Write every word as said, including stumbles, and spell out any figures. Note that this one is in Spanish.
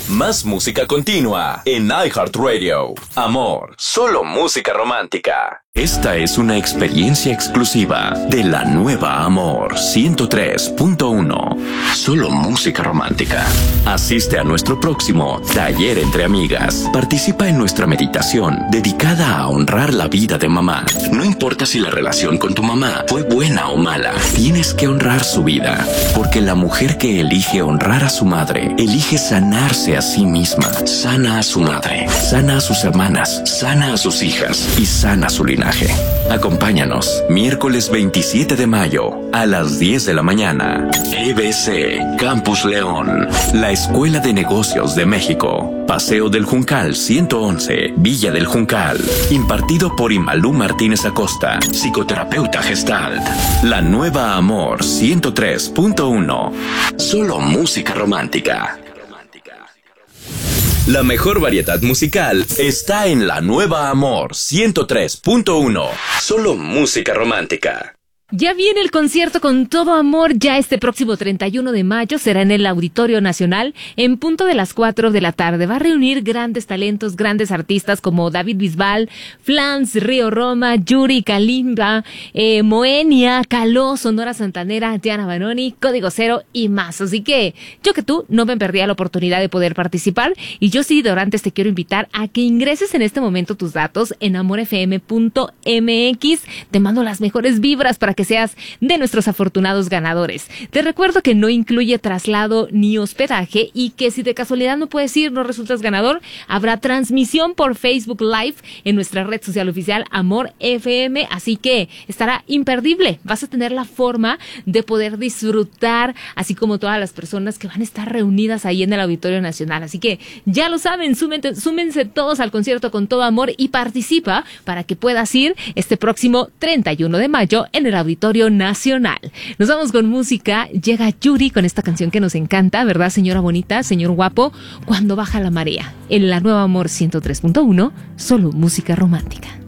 Más música continua en iHeartRadio. Amor, solo música romántica. Esta es una experiencia exclusiva de la nueva Amor ciento tres punto uno. Solo música romántica. Asiste a nuestro próximo taller entre amigas. Participa en nuestra meditación dedicada a honrar la vida de mamá. No importa si la relación con tu mamá fue buena o mala, tienes que honrar su vida, porque la mujer que elige honrar a su madre, elige sanarse a sí misma. Sana a su madre, sana a sus hermanas, sana a sus hijas y sana su linaje. Acompáñanos, miércoles veintisiete de mayo, a las diez de la mañana. E B C, Campus León, la Escuela de Negocios de México. Paseo del Juncal ciento once, Villa del Juncal. Impartido por Imalú Martínez Acosta, psicoterapeuta Gestalt. La nueva Amor ciento tres punto uno. Solo música romántica. La mejor variedad musical está en la nueva Amor ciento tres punto uno. Solo música romántica. Ya viene el concierto Con Todo Amor, ya este próximo treinta y uno de mayo, será en el Auditorio Nacional, en punto de las cuatro de la tarde. Va a reunir grandes talentos, grandes artistas como David Bisbal, Flans, Río Roma, Yuri, Kalimba, eh, Moenia, Caló, Sonora Santanera, Diana Banoni, Código Cero y más. Así que yo que tú no me perdía la oportunidad de poder participar, y yo sí, Dorantes, te quiero invitar a que ingreses en este momento tus datos en amor f m punto m x. Te mando las mejores vibras para que seas de nuestros afortunados ganadores. Te recuerdo que no incluye traslado ni hospedaje, y que si de casualidad no puedes ir, no resultas ganador, habrá transmisión por Facebook Live en nuestra red social oficial Amor F M, así que estará imperdible. Vas a tener la forma de poder disfrutar, así como todas las personas que van a estar reunidas ahí en el Auditorio Nacional. Así que ya lo saben, súmense, súmense todos al concierto Con Todo Amor y participa para que puedas ir este próximo treinta y uno de mayo en el Auditorio Nacional. Nos vamos con música. Llega Yuri con esta canción que nos encanta, ¿verdad, señora bonita, señor guapo? Cuando baja la marea. En la nueva Amor ciento tres punto uno, solo música romántica.